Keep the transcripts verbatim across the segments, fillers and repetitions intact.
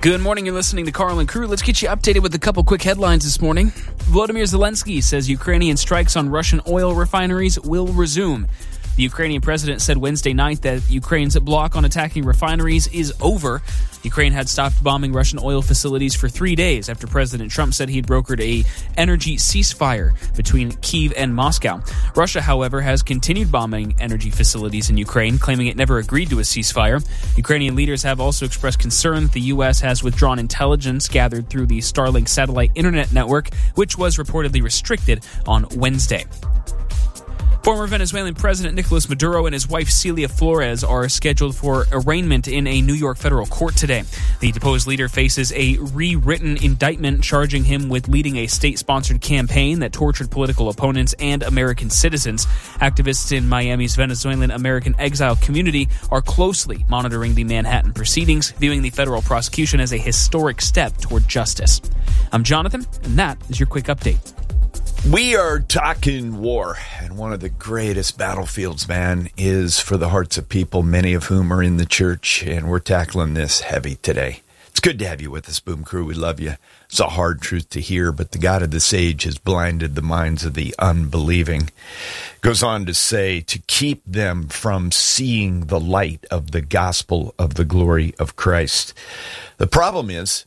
Good morning, you're listening to Carl and Crew. Let's get you updated with a couple quick headlines this morning. Volodymyr Zelensky says Ukrainian strikes on Russian oil refineries will resume. The Ukrainian president said Wednesday night that Ukraine's block on attacking refineries is over. Ukraine had stopped bombing Russian oil facilities for three days after President Trump said he'd brokered a energy ceasefire between Kyiv and Moscow. Russia, however, has continued bombing energy facilities in Ukraine, claiming it never agreed to a ceasefire. Ukrainian leaders have also expressed concern that the U S has withdrawn intelligence gathered through the Starlink satellite internet network, which was reportedly restricted on Wednesday. Former Venezuelan President Nicolas Maduro and his wife Celia Flores are scheduled for arraignment in a New York federal court today. The deposed leader faces a rewritten indictment charging him with leading a state-sponsored campaign that tortured political opponents and American citizens. Activists in Miami's Venezuelan American exile community are closely monitoring the Manhattan proceedings, viewing the federal prosecution as a historic step toward justice. I'm Jonathan, and that is your quick update. We are talking war, and one of the greatest battlefields, man, is for the hearts of people, many of whom are in the church, and we're tackling this heavy today. It's good to have you with us, Boom Crew. We love you. It's a hard truth to hear, but the God of this age has blinded the minds of the unbelieving. Goes on to say, to keep them from seeing the light of the gospel of the glory of Christ. The problem is,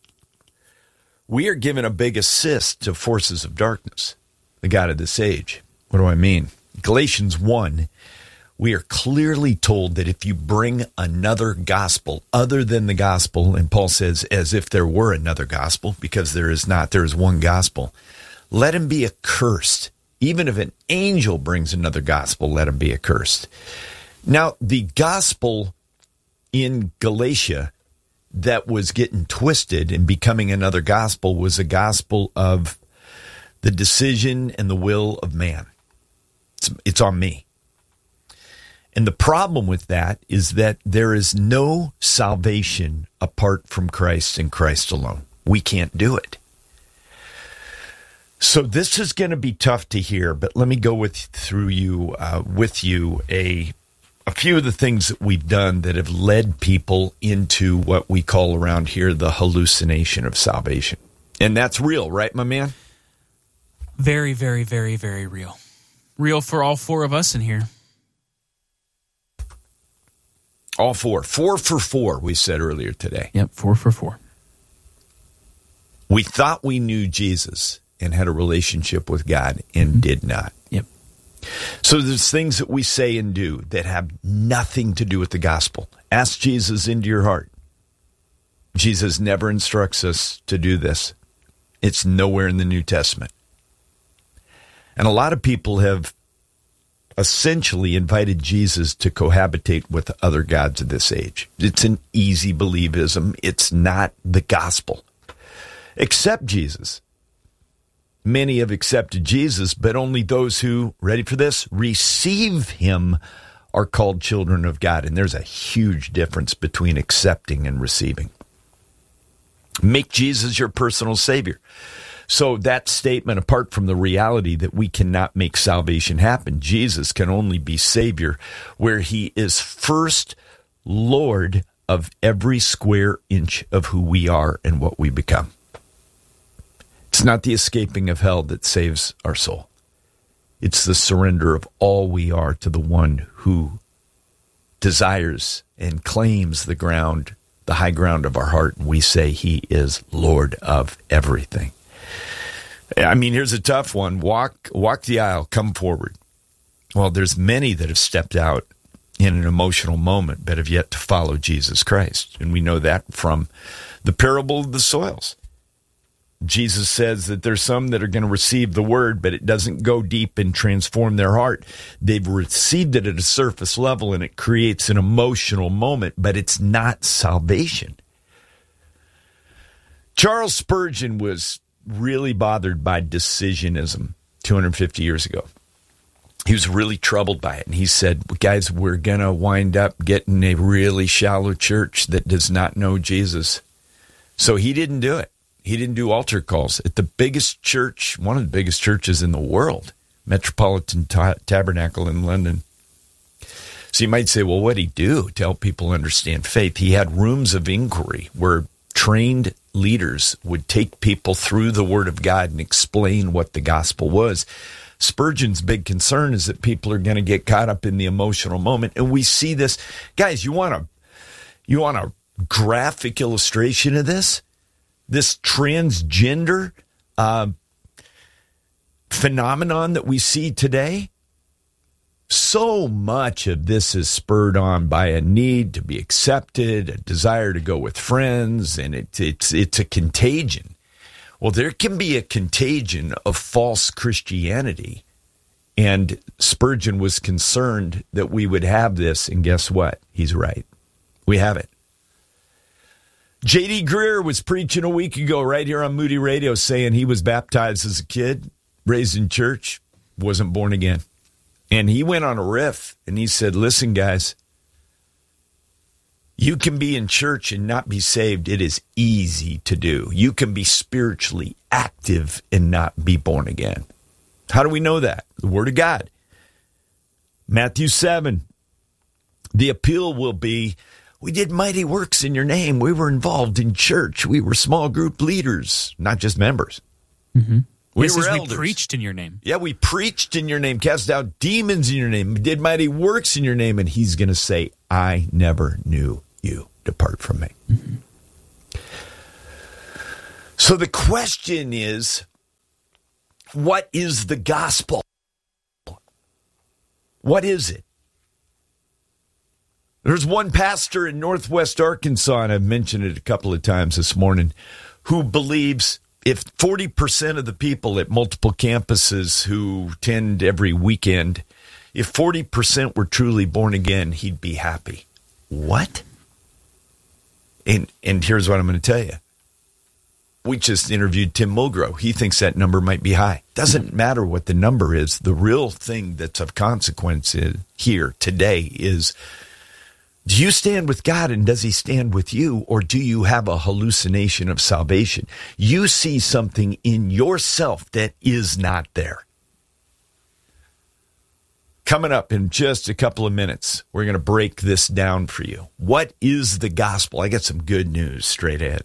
we are given a big assist to forces of darkness, the God of this age. What do I mean? Galatians one, we are clearly told that if you bring another gospel other than the gospel, and Paul says as if there were another gospel, because there is not, there is one gospel, let him be accursed. Even if an angel brings another gospel, let him be accursed. Now, the gospel in Galatia that was getting twisted and becoming another gospel was a gospel of the decision and the will of man. It's, it's on me. And the problem with that is that there is no salvation apart from Christ and Christ alone. We can't do it. So this is going to be tough to hear, but let me go with through you uh, with you a A few of the things that we've done that have led people into what we call around here the hallucination of salvation. And that's real, right, my man? Very, very, very, very real. Real for all four of us in here. All four. Four for four, we said earlier today. Yep, four for four. We thought we knew Jesus and had a relationship with God and mm-hmm. did not. Yep. So there's things that we say and do that have nothing to do with the gospel. Ask Jesus into your heart. Jesus never instructs us to do this. It's nowhere in the New Testament. And a lot of people have essentially invited Jesus to cohabitate with other gods of this age. It's an easy believism. It's not the gospel. Accept Jesus. Many have accepted Jesus, but only those who, ready for this, receive him are called children of God. And there's a huge difference between accepting and receiving. Make Jesus your personal Savior. So that statement, apart from the reality that we cannot make salvation happen, Jesus can only be Savior where he is first Lord of every square inch of who we are and what we become. It's not the escaping of hell that saves our soul. It's the surrender of all we are to the one who desires and claims the ground, the high ground of our heart. And we say he is Lord of everything. I mean, here's a tough one. Walk, walk the aisle, come forward. Well, there's many that have stepped out in an emotional moment, but have yet to follow Jesus Christ. And we know that from the parable of the soils. Jesus says that there's some that are going to receive the word, but it doesn't go deep and transform their heart. They've received it at a surface level, and it creates an emotional moment, but it's not salvation. Charles Spurgeon was really bothered by decisionism two hundred fifty years ago. He was really troubled by it, and he said, guys, we're going to wind up getting a really shallow church that does not know Jesus. So he didn't do it. He didn't do altar calls at the biggest church, one of the biggest churches in the world, Metropolitan Ta- Tabernacle in London. So you might say, well, what did he do to help people understand faith? He had rooms of inquiry where trained leaders would take people through the Word of God and explain what the gospel was. Spurgeon's big concern is that people are going to get caught up in the emotional moment. And we see this. Guys, you want a, you want a graphic illustration of this? This transgender uh, phenomenon that we see today? So much of this is spurred on by a need to be accepted, a desire to go with friends, and it, it's it's a contagion. Well, there can be a contagion of false Christianity, and Spurgeon was concerned that we would have this, and guess what? He's right. We have it. J D Greear was preaching a week ago right here on Moody Radio saying he was baptized as a kid, raised in church, wasn't born again. And he went on a riff, and he said, listen, guys, you can be in church and not be saved. It is easy to do. You can be spiritually active and not be born again. How do we know that? The Word of God. Matthew seven. The appeal will be, we did mighty works in your name. We were involved in church. We were small group leaders, not just members. Mm-hmm. We it were says elders. We preached in your name. Yeah, we preached in your name, cast out demons in your name, did mighty works in your name, and he's going to say, I never knew you. Depart from me. Mm-hmm. So the question is, what is the gospel? What is it? There's one pastor in Northwest Arkansas, and I've mentioned it a couple of times this morning, who believes if forty percent of the people at multiple campuses who attend every weekend, if forty percent were truly born again, he'd be happy. What? And and here's what I'm going to tell you. We just interviewed Tim Mulgrew. He thinks that number might be high. Doesn't matter what the number is. The real thing that's of consequence in, here today is, do you stand with God and does he stand with you, or do you have a hallucination of salvation? You see something in yourself that is not there. Coming up in just a couple of minutes, we're going to break this down for you. What is the gospel? I got some good news straight ahead.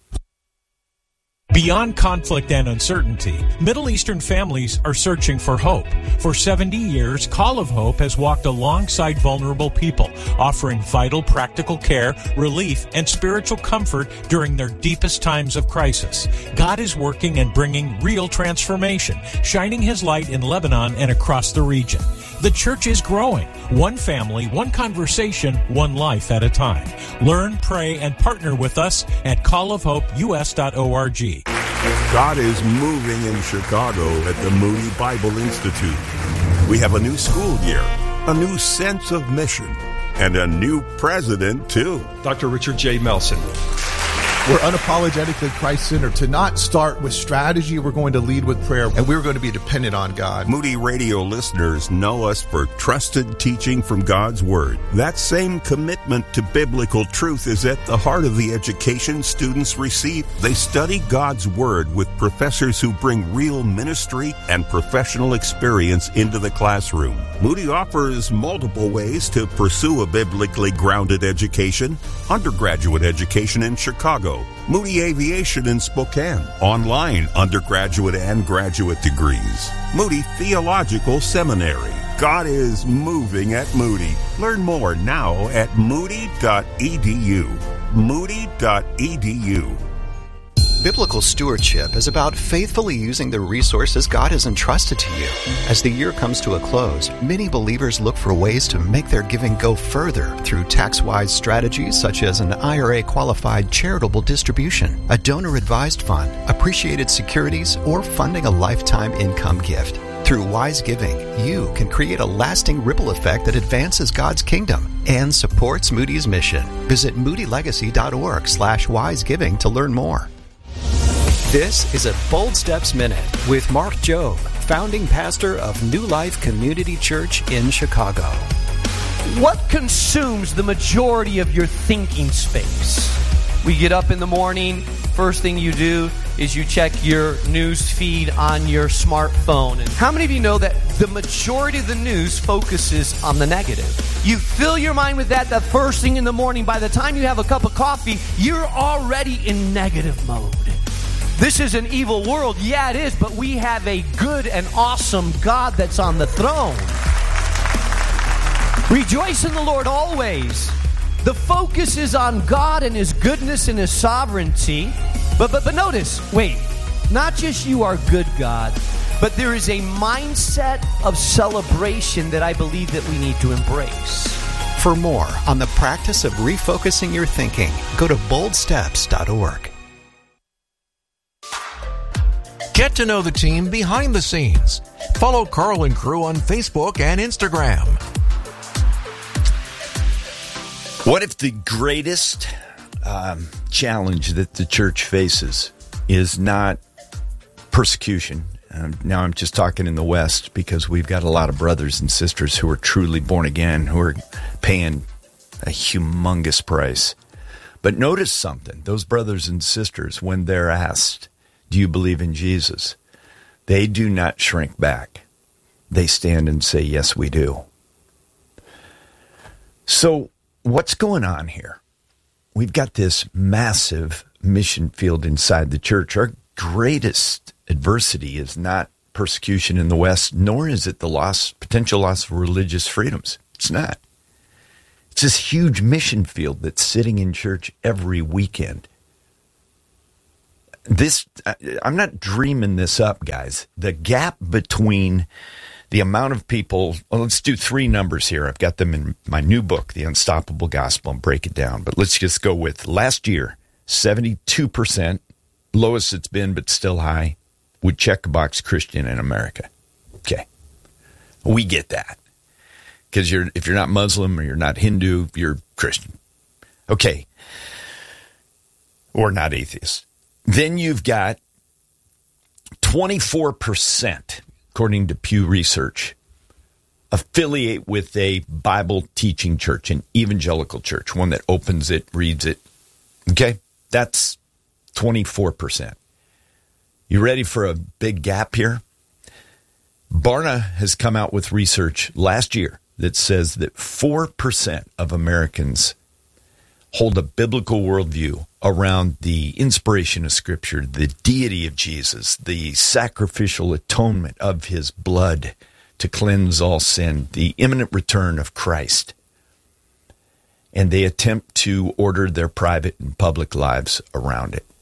Beyond conflict and uncertainty, Middle Eastern families are searching for hope. For seventy years, Call of Hope has walked alongside vulnerable people, offering vital practical care, relief, and spiritual comfort during their deepest times of crisis. God is working and bringing real transformation, shining his light in Lebanon and across the region. The church is growing, one family, one conversation, one life at a time. Learn, pray, and partner with us at call of hope u s dot org. God is moving in Chicago at the Moody Bible Institute. We have a new school year, a new sense of mission, and a new president, too. Doctor Richard J. Melson. We're unapologetically Christ-centered. To not start with strategy, we're going to lead with prayer, and we're going to be dependent on God. Moody Radio listeners know us for trusted teaching from God's Word. That same commitment to biblical truth is at the heart of the education students receive. They study God's Word with professors who bring real ministry and professional experience into the classroom. Moody offers multiple ways to pursue a biblically grounded education. Undergraduate education in Chicago, Moody Aviation in Spokane, online undergraduate and graduate degrees, Moody Theological Seminary. God is moving at Moody. Learn more now at moody dot e d u. moody dot e d u. Biblical stewardship is about faithfully using the resources God has entrusted to you. As the year comes to a close, many believers look for ways to make their giving go further through tax-wise strategies such as an I R A-qualified charitable distribution, a donor-advised fund, appreciated securities, or funding a lifetime income gift. Through wise giving, you can create a lasting ripple effect that advances God's kingdom and supports Moody's mission. Visit moody legacy dot org slash wise giving to learn more. This is a Bold Steps Minute with Mark Jobe, founding pastor of New Life Community Church in Chicago. What consumes the majority of your thinking space? We get up in the morning, first thing you do is you check your news feed on your smartphone. And how many of you know that the majority of the news focuses on the negative? You fill your mind with that the first thing in the morning. By the time you have a cup of coffee, you're already in negative mode. This is an evil world. Yeah, it is, but we have a good and awesome God that's on the throne. Rejoice in the Lord always. The focus is on God and His goodness and His sovereignty. But, but, but notice, wait, not just you are good, God, but there is a mindset of celebration that I believe that we need to embrace. For more on the practice of refocusing your thinking, go to bold steps dot org. Get to know the team behind the scenes. Follow Carl and Crew on Facebook and Instagram. What if the greatest um, challenge that the church faces is not persecution? Um, now I'm just talking in the West because we've got a lot of brothers and sisters who are truly born again, who are paying a humongous price. But notice something. Those brothers and sisters, when they're asked, do you believe in Jesus? They do not shrink back. They stand and say, yes, we do. So what's going on here? We've got this massive mission field inside the church. Our greatest adversity is not persecution in the West, nor is it the loss, potential loss of religious freedoms. It's not. It's this huge mission field that's sitting in church every weekend. This, I'm not dreaming this up, guys. The gap between the amount of people, well, let's do three numbers here. I've got them in my new book, The Unstoppable Gospel, and break it down. But let's just go with last year, seventy-two percent, lowest it's been, but still high, would check a box Christian in America. Okay. We get that. Because you're, if you're not Muslim or you're not Hindu, you're Christian. Okay. Or not atheist. Then you've got twenty-four percent, according to Pew Research, affiliate with a Bible teaching church, an evangelical church, one that opens it, reads it. Okay? That's twenty-four percent. You ready for a big gap here? Barna has come out with research last year that says that four percent of Americans hold a biblical worldview around the inspiration of Scripture, the deity of Jesus, the sacrificial atonement of His blood to cleanse all sin, the imminent return of Christ. And they attempt to order their private and public lives around it.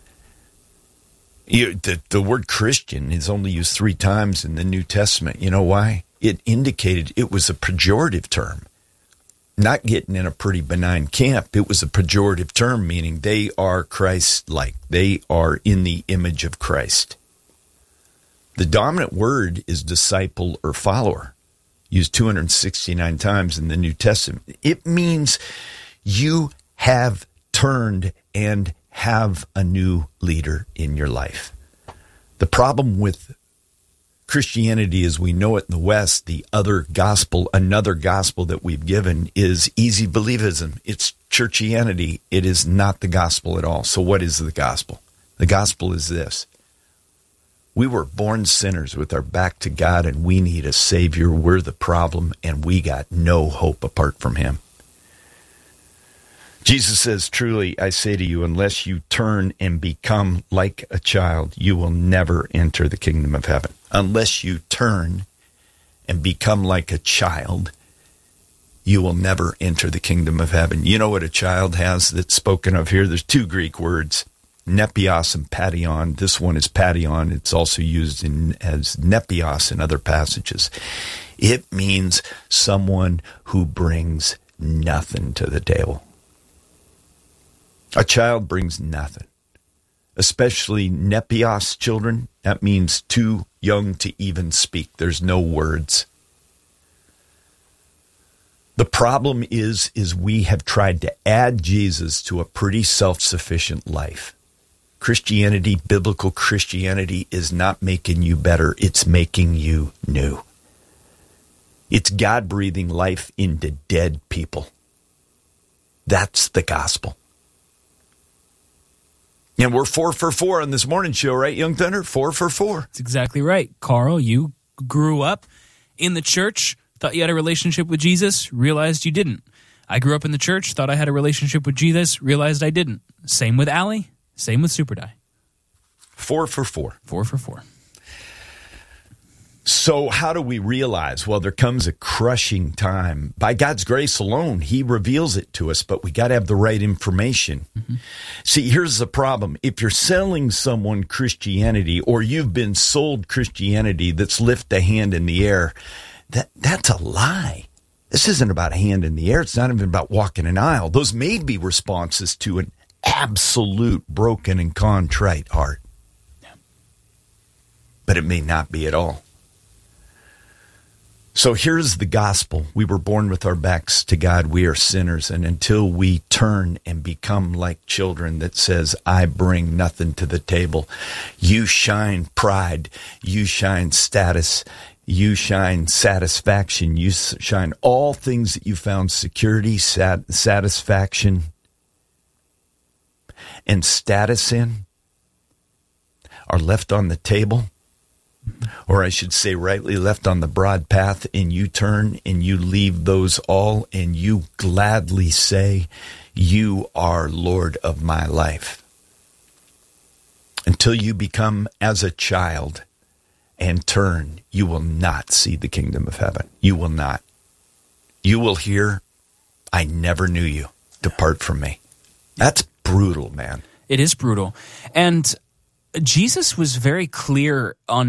You, the, the word Christian is only used three times in the New Testament. You know why? It indicated it was a pejorative term. Not getting in a pretty benign camp. It was a pejorative term, meaning they are Christ-like. They are in the image of Christ. The dominant word is disciple or follower, used two hundred sixty-nine times in the New Testament. It means you have turned and have a new leader in your life. The problem with Christianity as we know it in the West, the other gospel, another gospel that we've given is easy believism. It's churchianity. It is not the gospel at all. So what is the gospel? The gospel is this. We were born sinners with our back to God, and we need a Savior. We're the problem, and we got no hope apart from Him. Jesus says, truly, I say to you, unless you turn and become like a child, you will never enter the kingdom of heaven. Unless you turn and become like a child, you will never enter the kingdom of heaven. You know what a child has that's spoken of here? There's two Greek words, nepios and pation. This one is pation. It's also used in as nepios in other passages. It means someone who brings nothing to the table. A child brings nothing, especially nepios children. That means too young to even speak. There's no words. The problem is, is we have tried to add Jesus to a pretty self-sufficient life. Christianity, biblical Christianity, is not making you better. It's making you new. It's God breathing life into dead people. That's the gospel. And we're four for four on this morning show, right, Young Thunder? Four for four. That's exactly right. Carl, you grew up in the church, thought you had a relationship with Jesus, realized you didn't. I grew up in the church, thought I had a relationship with Jesus, realized I didn't. Same with Allie, same with Super Die. Four for four. Four for four. So how do we realize? Well, there comes a crushing time. By God's grace alone, he reveals it to us, but we got to have the right information. Mm-hmm. See, here's the problem. If you're selling someone Christianity, or you've been sold Christianity that's lift a hand in the air, that that's a lie. This isn't about a hand in the air. It's not even about walking an aisle. Those may be responses to an absolute broken and contrite heart. But it may not be at all. So here's the gospel. We were born with our backs to God. We are sinners. And until we turn and become like children that says, I bring nothing to the table. You shine pride. You shine status. You shine satisfaction. You shine all things that you found security, sat- satisfaction, and status in are left on the table. Or I should say rightly left on the broad path, and you turn and you leave those all, and you gladly say, you are Lord of my life. Until you become as a child and turn, you will not see the kingdom of heaven. You will not. You will hear, I never knew you. Depart from me. That's brutal, man. It is brutal. And Jesus was very clear on